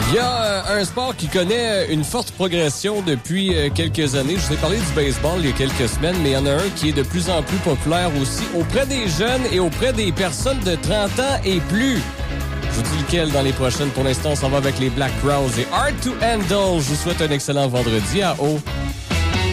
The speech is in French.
Il y a un sport qui connaît une forte progression depuis quelques années. Je vous ai parlé du baseball il y a quelques semaines, mais il y en a un qui est de plus en plus populaire aussi auprès des jeunes et auprès des personnes de 30 ans et plus. Je vous dis lequel dans les prochaines. Pour l'instant, on s'en va avec les Black Crowes et Hard to Handle. Je vous souhaite un excellent vendredi à O.